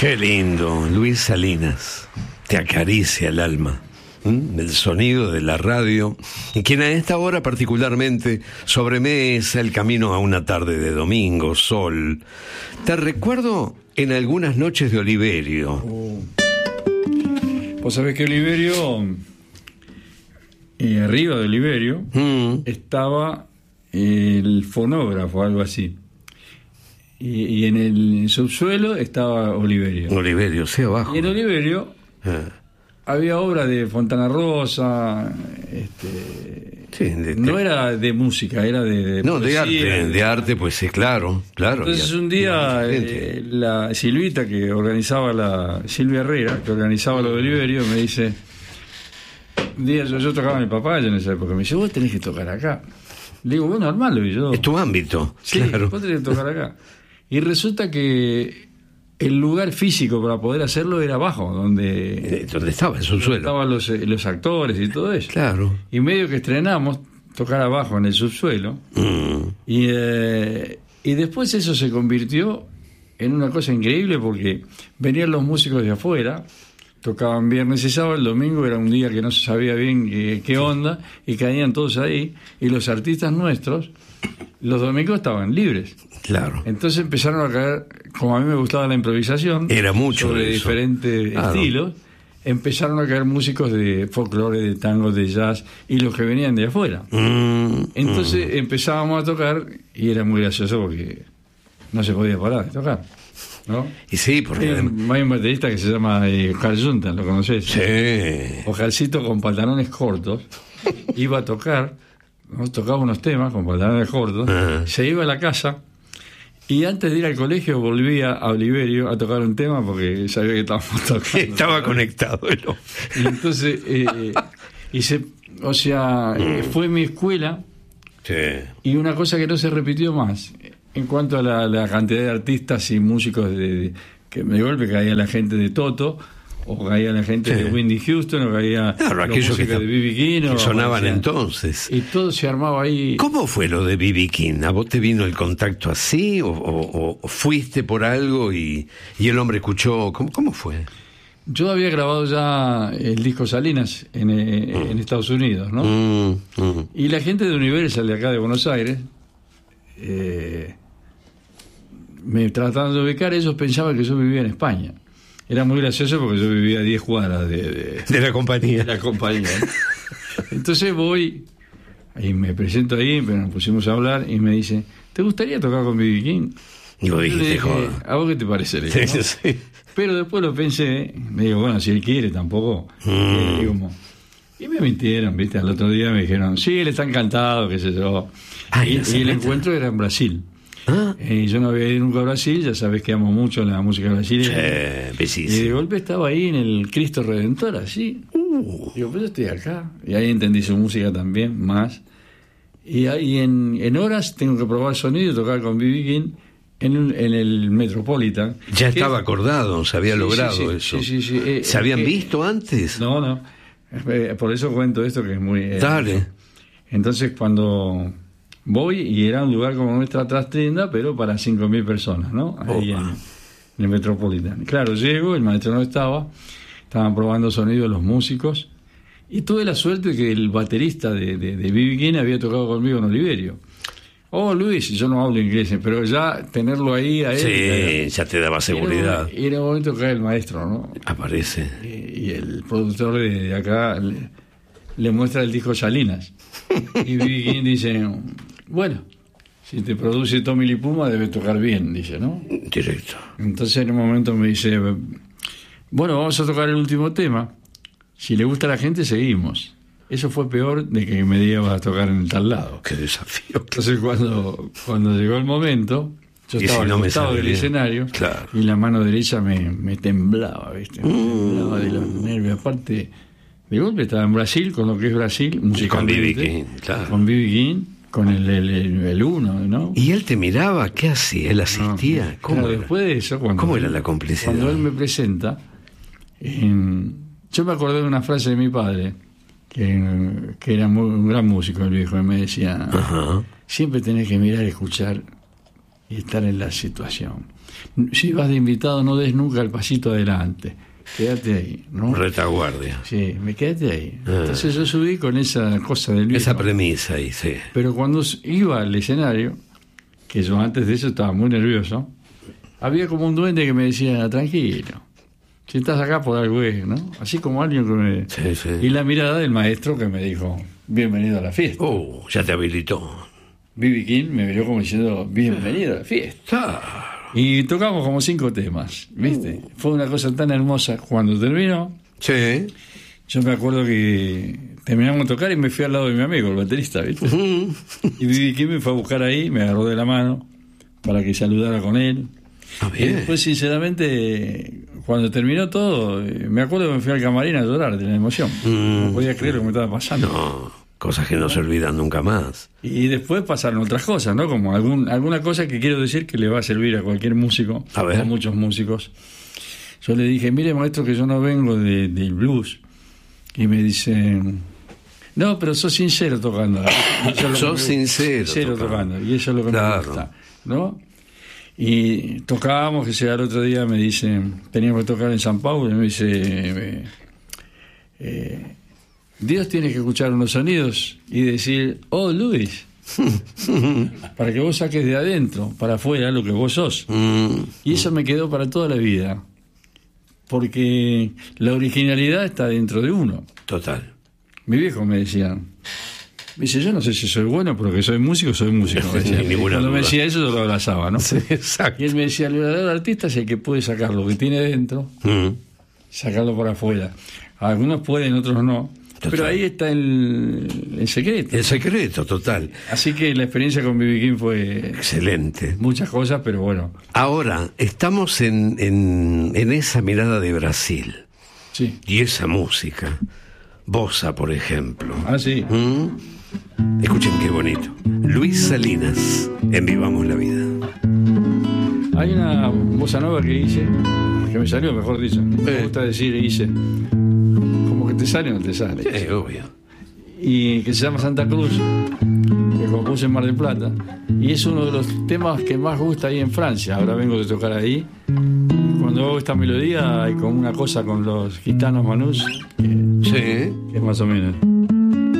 Qué lindo, Luis Salinas, te acaricia el alma. El sonido de la radio, y quien a esta hora particularmente sobremesa el camino a una tarde de domingo, sol. Te recuerdo en algunas noches de Oliverio. Vos sabés que Oliverio, arriba de Oliverio, estaba el fonógrafo, algo así. Y en el subsuelo estaba Oliverio. Oliverio, sí, abajo. Y en Oliverio había obras de Fontana Rosa, sí, no era de música, era de poesía, de arte, pues sí, claro. Entonces un día la Silvita que organizaba Silvia Herrera, que organizaba lo de Oliverio, me dice, un día yo tocaba en el Papaya en esa época, me dice, vos tenés que tocar acá. Le digo, bueno, armalo, y yo... Es tu ámbito, sí, claro. Vos tenés que tocar acá. Y resulta que el lugar físico para poder hacerlo era abajo, donde estaba, en su suelo. Estaban los actores y todo eso. Claro. Y medio que estrenamos tocar abajo en el subsuelo. Y después eso se convirtió en una cosa increíble porque venían los músicos de afuera, tocaban viernes y sábado, el domingo era un día que no se sabía bien qué onda, y caían todos ahí, y los artistas nuestros los domingos estaban libres. Claro. Entonces empezaron a caer, como a mí me gustaba la improvisación, era mucho sobre eso. Diferentes estilos, empezaron a caer músicos de folclore, de tango, de jazz, y los que venían de afuera. Entonces empezábamos a tocar, y era muy gracioso porque no se podía parar de tocar, ¿no? Y sí, porque hay un baterista que se llama Carl Junta, ¿lo conocés? Sí. Ojalcito con pantalones cortos, iba a tocar, ¿no? Tocaba unos temas con pantalones cortos, se iba a la casa, y antes de ir al colegio volvía a Oliverio a tocar un tema porque sabía que estábamos tocando. Estaba conectado. Y entonces, fue mi escuela. Sí. Y una cosa que no se repitió más, en cuanto a la cantidad de artistas y músicos que de golpe caía la gente de Toto, o caía la gente de Whitney Houston, o caía la música de B.B. King, que sonaban entonces. Y todo se armaba ahí. ¿Cómo fue lo de B.B. King? ¿A vos te vino el contacto así? ¿O fuiste por algo y el hombre escuchó? ¿Cómo fue? Yo había grabado ya el disco Salinas en Estados Unidos, ¿no? Y la gente de Universal de acá de Buenos Aires, me trataban de ubicar, ellos pensaban que yo vivía en España. Era muy gracioso porque yo vivía a 10 cuadras de la compañía. De la compañía, ¿no? Entonces voy y me presento ahí, pero nos pusimos a hablar y me dice, ¿te gustaría tocar con B.B. King? Y vos dijiste, joder. ¿A vos qué te parece? Le digo, ¿no? Sí. Pero después lo pensé, me digo, bueno, si él quiere tampoco. Y me mintieron, ¿viste? Al otro día me dijeron, sí, él está encantado, qué sé yo. Y el encuentro era en Brasil. Yo no había ido nunca a Brasil, ya sabes que amo mucho la música brasileña. Y de golpe estaba ahí en el Cristo Redentor, así. Digo, pues yo estoy acá. Y ahí entendí su música también, más. Y ahí en horas tengo que probar sonido y tocar con B.B. King en el Metropolitan. Ya estaba acordado, se había logrado eso. Sí. ¿Se habían visto antes? No. Por eso cuento esto que es muy... Dale. Entonces cuando... voy y era un lugar como nuestra trastienda, pero para 5.000 personas, ¿no? Ahí en el Metropolitan. Claro, llego, el maestro no estaba, estaban probando sonido los músicos, y tuve la suerte que el baterista de B.B. King había tocado conmigo en Oliverio. Luis, yo no hablo inglés, pero ya tenerlo ahí a él... Sí, ya te daba seguridad. Y era un momento que cae el maestro, ¿no? Aparece. Y el productor de acá le muestra el disco Salinas. Y B.B. King dice... Bueno, si te produce Tommy Lee Puma debe tocar bien, dice, ¿no? Directo. Entonces en un momento me dice, bueno, vamos a tocar el último tema. Si le gusta a la gente, seguimos. Eso fue peor de que me diga vas a tocar en tal lado. Qué desafío. Entonces cuando llegó el momento, yo estaba al costado del escenario, claro, y la mano derecha me temblaba, ¿viste? Me temblaba de los nervios. Aparte, de golpe estaba en Brasil, con lo que es Brasil, musicalmente. Con B.B. King, claro. Con B.B. King. Con el uno, ¿no? ¿Y él te miraba? ¿Qué hacía? ¿Él asistía? No, ¿Cómo era? Después de eso, ¿Cómo era la complicidad? Cuando él me presenta, yo me acordé de una frase de mi padre, que era un gran músico, el viejo, y me decía, siempre tenés que mirar, escuchar y estar en la situación. si vas de invitado no des nunca el pasito adelante, quédate ahí, ¿no? Retaguardia. Sí, me quedé ahí. Entonces yo subí con esa cosa del viejo. Esa premisa ahí, sí. Pero cuando iba al escenario, que yo antes de eso estaba muy nervioso, había como un duende que me decía, tranquilo, si estás acá por algo es, ¿no? Así como alguien que me... Sí, sí. Y la mirada del maestro que me dijo, bienvenido a la fiesta. Ya te habilitó. B.B. King me miró como diciendo, bienvenido a la fiesta. Y tocamos como 5 temas, ¿viste? Fue una cosa tan hermosa. Cuando terminó, Sí. yo me acuerdo que terminamos de tocar y me fui al lado de mi amigo, el baterista, ¿viste? Y B.B. King me fue a buscar ahí, me agarró de la mano para que saludara con él. Y después, sinceramente, cuando terminó todo, me acuerdo que me fui al camarín a llorar de la emoción. No podía creer lo que me estaba pasando. No, cosas que no se olvidan nunca más. Y después pasaron otras cosas, ¿no? Como alguna cosa que quiero decir que le va a servir a cualquier músico, A ver. a muchos músicos. Yo le dije, mire, maestro, que yo no vengo del blues. Y me dicen, no, pero sos sincero tocando. Sos sincero tocando. Y eso es lo que Claro. me gusta, ¿no? Y tocábamos, que sea el otro día me dicen, teníamos que tocar en San Paulo, y me dice, Dios tiene que escuchar unos sonidos y decir, oh Luis, para que vos saques de adentro para afuera lo que vos sos. Y eso me quedó para toda la vida, porque la originalidad está dentro de uno. Total. Mi viejo me decía, yo no sé si soy bueno, pero que soy músico, me decía. Sin ninguna Cuando me duda. decía eso, yo lo abrazaba, ¿no? Sí, exacto. Y él me decía, el verdadero artista es el que puede sacar lo que tiene dentro, sacarlo para afuera. Algunos pueden, otros no. Total. Pero ahí está el secreto. El secreto, total. Así que la experiencia con B.B. King fue Excelente. muchas cosas, pero bueno, Ahora, estamos en esa mirada de Brasil sí. y esa música. Bossa, por ejemplo. Ah, sí. Escuchen qué bonito. Luis Salinas, en Vivamos la Vida. Hay una bossa nova que hice, que me salió, mejor dicho. Me gusta decir hice. Como que te sale o no te sale. Sí, obvio. Y que se llama Santa Cruz, que compuse en Mar del Plata, y es uno de los temas que más gusta ahí en Francia. Ahora vengo de tocar ahí. Cuando hago esta melodía hay como una cosa con los gitanos manús, que Sí. es más o menos.